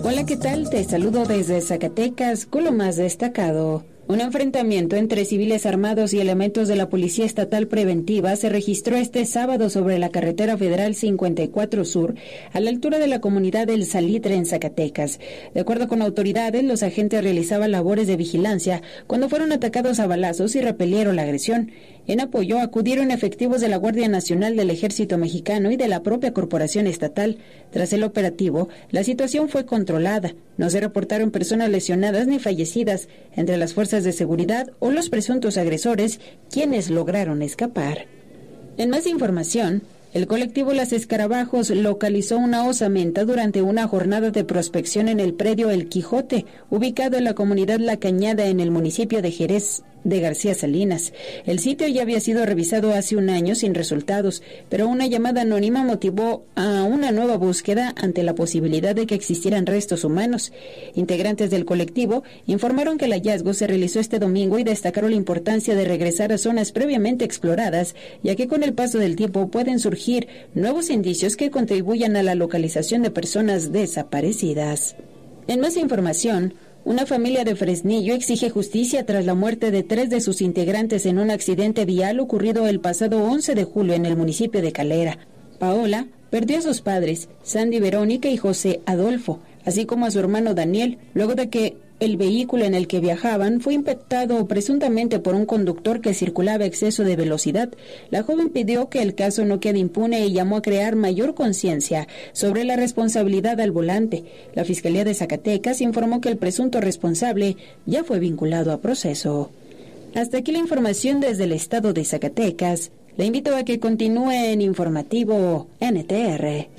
Hola, ¿qué tal? Te saludo desde Zacatecas con lo más destacado. Un enfrentamiento entre civiles armados y elementos de la Policía Estatal Preventiva se registró este sábado sobre la carretera federal 54 Sur, a la altura de la comunidad del Salitre en Zacatecas. De acuerdo con autoridades, los agentes realizaban labores de vigilancia cuando fueron atacados a balazos y repelieron la agresión. En apoyo acudieron efectivos de la Guardia Nacional, del Ejército Mexicano y de la propia Corporación Estatal. Tras el operativo, la situación fue controlada. No se reportaron personas lesionadas ni fallecidas entre las fuerzas de seguridad o los presuntos agresores, quienes lograron escapar. En más información, el colectivo Las Escarabajos localizó una osamenta durante una jornada de prospección en el predio El Quijote, ubicado en la comunidad La Cañada, en el municipio de Jerez de García Salinas. El sitio ya había sido revisado hace un año sin resultados, pero una llamada anónima motivó a una nueva búsqueda ante la posibilidad de que existieran restos humanos. Integrantes del colectivo informaron que el hallazgo se realizó este domingo y destacaron la importancia de regresar a zonas previamente exploradas, ya que con el paso del tiempo pueden surgir nuevos indicios que contribuyan a la localización de personas desaparecidas. En más información, una familia de Fresnillo exige justicia tras la muerte de 3 de sus integrantes en un accidente vial ocurrido el pasado 11 de julio en el municipio de Calera. Paola perdió a sus padres, Sandy Verónica y José Adolfo, así como a su hermano Daniel, luego de que el vehículo en el que viajaban fue impactado presuntamente por un conductor que circulaba a exceso de velocidad. La joven pidió que el caso no quede impune y llamó a crear mayor conciencia sobre la responsabilidad al volante. La Fiscalía de Zacatecas informó que el presunto responsable ya fue vinculado a proceso. Hasta aquí la información desde el estado de Zacatecas. Le invito a que continúe en Informativo NTR.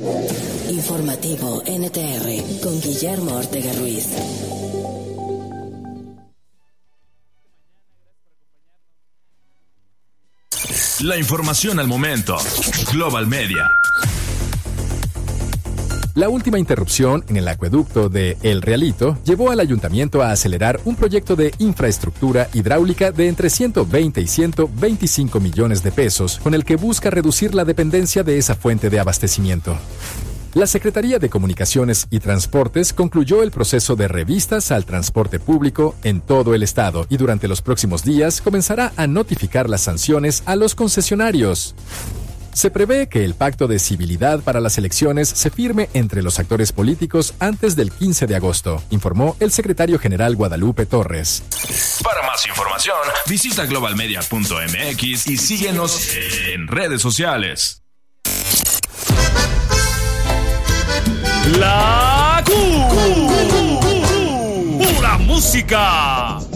Informativo NTR con Guillermo Ortega Ruiz. La información al momento. Global Media. La última interrupción en el acueducto de El Realito llevó al ayuntamiento a acelerar un proyecto de infraestructura hidráulica de entre 120 y 125 millones de pesos, con el que busca reducir la dependencia de esa fuente de abastecimiento. La Secretaría de Comunicaciones y Transportes concluyó el proceso de revistas al transporte público en todo el estado y durante los próximos días comenzará a notificar las sanciones a los concesionarios. Se prevé que el pacto de civilidad para las elecciones se firme entre los actores políticos antes del 15 de agosto, informó el secretario general Guadalupe Torres. Para más información, visita globalmedia.mx y síguenos en redes sociales. La Q. Pura música.